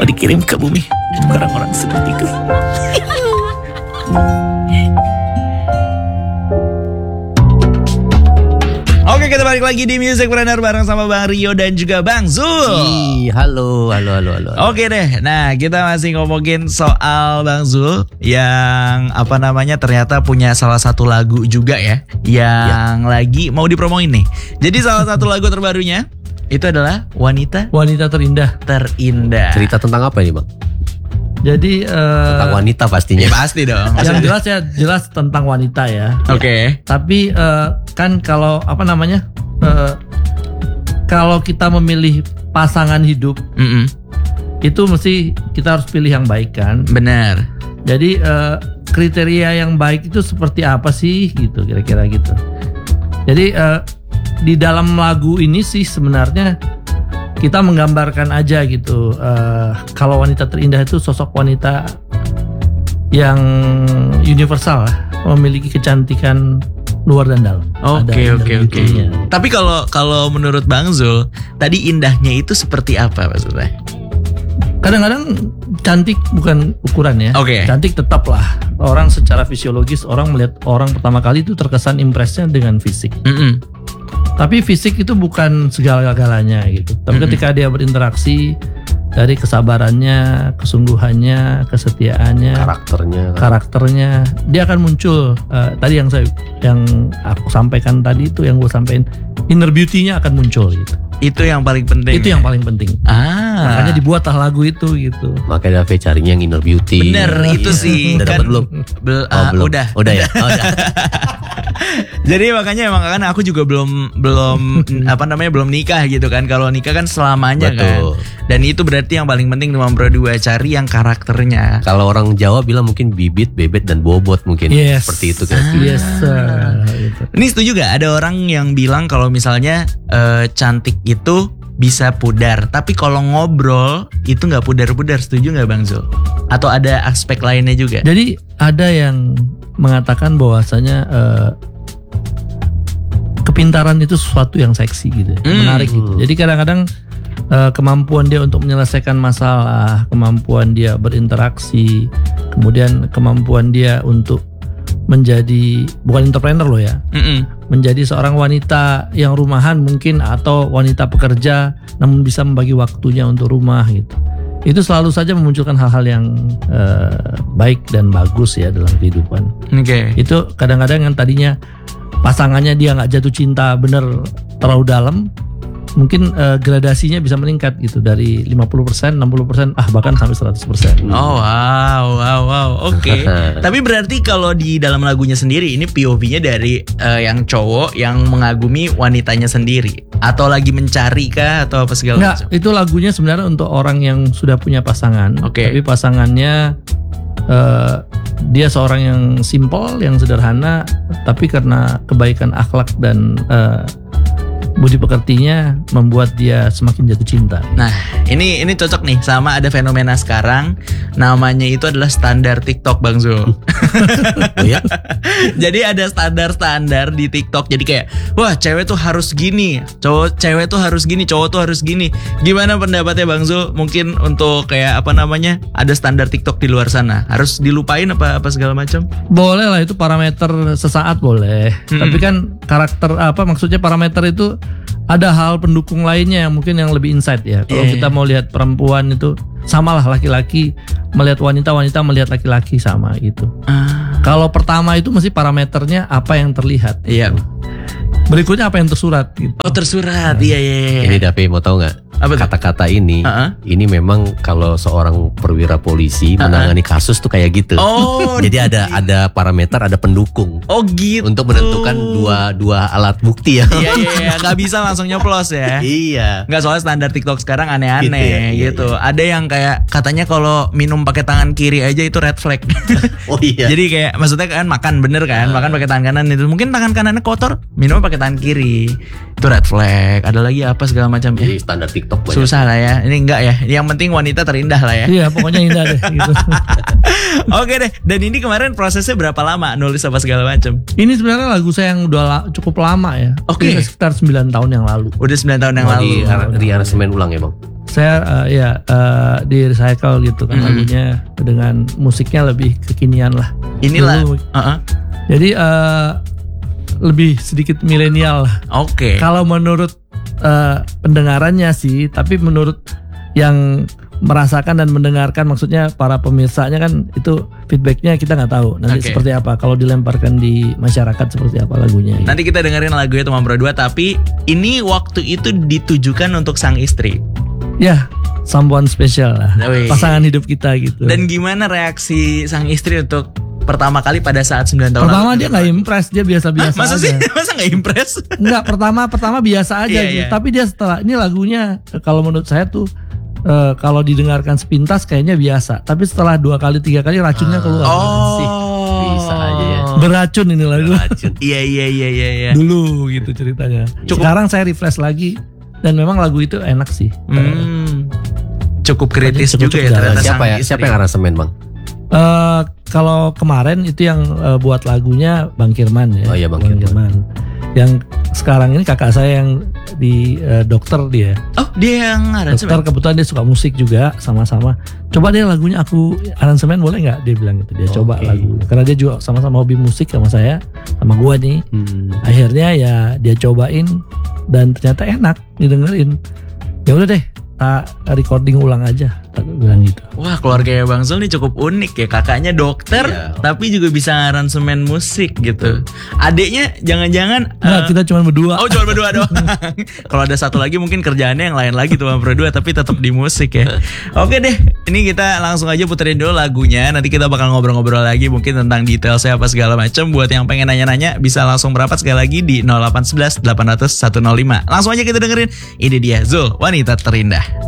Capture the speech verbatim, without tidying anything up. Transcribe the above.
Kalau dikirim ke bumi, orang-orang sudah tidur. Oke, kita balik lagi di Musicpreneur bareng sama Bang Rio dan juga Bang Zul. Ih, halo, halo, halo, halo. Oke deh, nah kita masih ngomongin soal Bang Zul yang apa namanya ternyata punya salah satu lagu juga ya, yang ya. lagi mau dipromoin nih. Jadi salah satu lagu terbarunya itu adalah Wanita Wanita Terindah. Terindah. Cerita tentang apa ini, Bang? Jadi uh, tentang wanita pastinya. Ya, pasti dong. Yang jelas ya jelas tentang wanita ya. Oke. Okay. Tapi uh, kan kalau apa namanya uh, kalau kita memilih pasangan hidup, Mm-mm. itu mesti kita harus pilih yang baik kan. Benar. Jadi uh, kriteria yang baik itu seperti apa sih gitu kira-kira gitu. Jadi uh, di dalam lagu ini sih sebenarnya kita menggambarkan aja gitu uh, kalau wanita terindah itu sosok wanita yang universal, memiliki kecantikan luar dan dalam. Oke oke oke. Tapi kalau kalau menurut Bang Zul, tadi indahnya itu seperti apa maksudnya? Kadang-kadang cantik bukan ukuran ya. Oke. Okay. Cantik tetap lah. Orang secara fisiologis orang melihat orang pertama kali itu terkesan impresnya dengan fisik. Mm-mm. Tapi fisik itu bukan segala-galanya gitu. Tapi mm-hmm. ketika dia berinteraksi dari kesabarannya, kesungguhannya, kesetiaannya, karakternya, karakternya, dia akan muncul. Uh, tadi yang saya, yang aku sampaikan tadi itu yang gue sampaikan, inner beauty-nya akan muncul gitu. Itu yang paling penting. Itu ya? yang paling penting. Ah. Makanya dibuatlah lagu itu gitu. Makanya David carinya yang inner beauty. Bener itu iya. sih. Udah kan, dapat belum? Bel, oh, uh, belum. Udah. Udah ya. Oh, udah. Jadi makanya emang kan aku juga belum belum apa namanya belum nikah gitu kan. Kalau nikah kan selamanya. Betul. Kan. Dan itu berarti yang paling penting nomor dua cari yang karakternya. Kalau orang Jawa bilang mungkin bibit, bebet dan bobot mungkin. Yes. Seperti itu kan. Ah. Yes. Uh, gitu. Ini setuju gak ada orang yang bilang kalau misalnya uh, cantik itu bisa pudar, tapi kalau ngobrol itu nggak pudar-pudar, setuju nggak Bang Zul? Atau ada aspek lainnya juga? Jadi ada yang mengatakan bahwasanya uh, kepintaran itu sesuatu yang seksi gitu, hmm. menarik gitu. Jadi kadang-kadang uh, kemampuan dia untuk menyelesaikan masalah, kemampuan dia berinteraksi, kemudian kemampuan dia untuk menjadi bukan entrepreneur loh ya, Mm-mm. menjadi seorang wanita yang rumahan mungkin atau wanita pekerja namun bisa membagi waktunya untuk rumah gitu. Itu selalu saja memunculkan hal-hal yang uh, baik dan bagus ya dalam kehidupan. Oke. Okay. Itu kadang-kadang yang tadinya pasangannya dia nggak jatuh cinta bener terlalu dalam, mungkin uh, gradasinya bisa meningkat gitu dari lima puluh persen, enam puluh persen, ah bahkan sampai seratus persen. Oh wow, wow, wow, oke. Okay. Tapi berarti kalau di dalam lagunya sendiri ini P O V-nya dari uh, yang cowok yang mengagumi wanitanya sendiri, atau lagi mencari kah atau apa segala macam? Nggak, itu lagunya sebenarnya untuk orang yang sudah punya pasangan. Oke. Okay. Tapi pasangannya uh, dia seorang yang simple, yang sederhana, tapi karena kebaikan akhlak dan uh, budi pekertinya membuat dia semakin jatuh cinta. Nah, ini ini cocok nih sama ada fenomena sekarang namanya itu adalah standar TikTok Bang Zul. Oh ya? Jadi ada standar-standar di TikTok. Jadi kayak, wah cewek tuh harus gini, cowok cewek tuh harus gini, cowok tuh harus gini. Gimana pendapatnya Bang Zul? Mungkin untuk kayak apa namanya? Ada standar TikTok di luar sana. Harus dilupain apa apa segala macam? Boleh lah, itu parameter sesaat boleh. Hmm. Tapi kan karakter apa maksudnya parameter itu ada hal pendukung lainnya yang mungkin yang lebih insight ya. Kalau yeah. kita mau lihat perempuan itu samalah, laki-laki melihat wanita, wanita melihat laki-laki sama gitu. Ah. Kalau pertama itu mesti parameternya apa yang terlihat. Iya. Gitu. Berikutnya apa yang tersurat gitu. Oh tersurat, iya iya iya. Ini Davi mau tahu nggak? Kata-kata ini, uh-huh. ini memang kalau seorang perwira polisi uh-huh. menangani kasus tuh kayak gitu. Oh, jadi ada ada parameter, ada pendukung. Oh gitu. Untuk menentukan dua dua alat bukti ya. Iya iya, iya. Nggak bisa langsung nyeplos ya. Iya. Nggak, soalnya standar TikTok sekarang aneh-aneh gitu. Ya, iya, gitu. Iya. Ada yang kayak katanya kalau minum pakai tangan kiri aja itu red flag. Oh iya. Jadi kayak maksudnya kan makan bener kan, uh. makan pakai tangan kanan itu mungkin tangan kanannya kotor, minum pakai tangan kiri itu red flag. Ada lagi apa segala macam. Jadi ya. Standar TikTok banyak. Susah lah ya. Ini enggak ya. Yang penting wanita terindah lah ya. Iya, pokoknya indah deh gitu. Oke deh. Dan ini kemarin prosesnya berapa lama nulis apa segala macam? Ini sebenarnya lagu saya yang udah la- cukup lama ya. Oke. Okay. Sekitar sembilan tahun yang lalu. Udah sembilan tahun yang oh, lalu. Di, di aransemen ulang ya, Bang? saya uh, ya uh, di recycle gitu kan, mm-hmm. lagunya dengan musiknya lebih kekinian lah. Inilah. Uh-uh. Jadi uh, lebih sedikit milenial lah. Oke. Okay. Kalau menurut uh, pendengarannya sih, tapi menurut yang merasakan dan mendengarkan, maksudnya para pemirsanya kan itu feedbacknya kita nggak tahu nanti okay. seperti apa kalau dilemparkan di masyarakat seperti apa lagunya. Gitu. Nanti kita dengerin lagunya Teman Berdua, tapi ini waktu itu ditujukan untuk sang istri. Ya, someone special lah, Wih. pasangan hidup kita gitu. Dan gimana reaksi sang istri untuk pertama kali pada saat sembilan tahun pertama lalu? Dia nggak impress, dia biasa-biasa. Hah, masa aja. sih? Masa nggak impress? Enggak, pertama pertama biasa aja yeah, gitu. yeah. Tapi dia setelah ini lagunya kalau menurut saya tuh Uh, kalau didengarkan sepintas kayaknya biasa, tapi setelah dua kali tiga kali racunnya keluar. Oh, sih. Bisa aja ya. Beracun ini lagu. Beracun. Iya iya iya iya. iya. Dulu gitu ceritanya. Cukup. Sekarang saya refresh lagi dan memang lagu itu enak sih. Hmm. Cukup kritis cukup, juga cukup ya ternyata. Siapa ya? Siapa yang aransemen, Bang? Uh, kalau kemarin itu yang uh, buat lagunya Bang Kirman ya. Oh iya Bang, Bang Kirman. Kirman. Yang sekarang ini kakak saya yang di uh, dokter dia. Oh, dia yang aransemen. Dokter, kebetulan dia suka musik juga sama-sama. Coba deh lagunya aku aransemen boleh nggak? Dia bilang gitu. Dia okay. coba lagunya. Karena dia juga sama-sama hobi musik sama saya, sama gua nih. Hmm. Akhirnya ya dia cobain dan ternyata enak didengerin. Ya udah deh, tak recording ulang aja. Tak bilang gitu. Wah, keluarganya Bang Zul nih cukup unik ya. Kakaknya dokter, iya. tapi juga bisa aransemen musik gitu. Adiknya jangan-jangan Nah, uh, kita cuma berdua. Oh, cuma berdua doang. Kalau ada satu lagi mungkin kerjaannya yang lain lagi tuh berdua, tapi tetap di musik ya. Oke deh, ini kita langsung aja puterin dulu lagunya. Nanti kita bakal ngobrol-ngobrol lagi mungkin tentang detailnya apa segala macam. Buat yang pengen nanya-nanya bisa langsung merapat sekali lagi di nol delapan satu satu delapan nol nol satu nol lima. Langsung aja kita dengerin. Ini dia Zul, Wanita Terindah.